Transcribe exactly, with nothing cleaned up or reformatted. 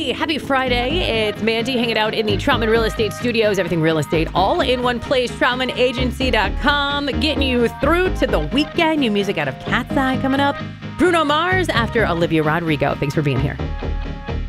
Hey, happy Friday. It's Mandy hanging out in the Trautman Real Estate Studios. Everything real estate, all in one place. Trautman Agency dot com. Getting you through to the weekend. New music out of Cat's Eye coming up. Bruno Mars after Olivia Rodrigo. Thanks for being here.